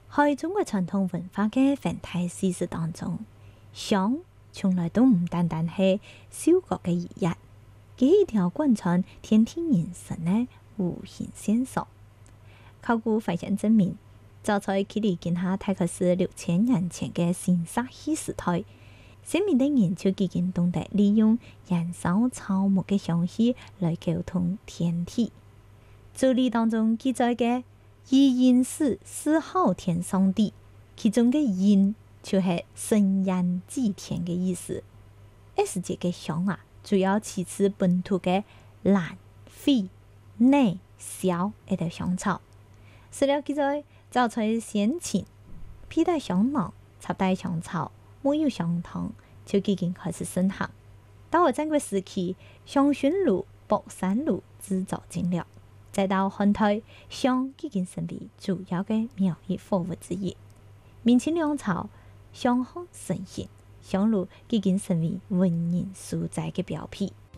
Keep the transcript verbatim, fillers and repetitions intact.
喺中國傳統文化嘅繁體事實當中，香從來都唔單單係收穫嘅一日，佢係一條貫穿天地人生嘅無形線索。考古發現證明，早在距離今下大概是六千年前嘅新石器時代，先民的人就已經懂得利用燃燒草木嘅香氣來溝通天地。周禮當中記載嘅以煙使司候天上帝，其中嘅煙就係生煙祭天嘅意思。二十節嘅香啊，主要起自本土嘅蘭、榧、萘、小一條香草。史料記載，早在先秦，披戴香囊、插戴香草、木有香糖就已經開始盛行。到了戰國時期，香薰爐、博山爐製造精良。再到漢代，香已經成為主要嘅廟宇貨物之一。明清兩朝，香火盛行，香爐已經成為文人書齋嘅標配。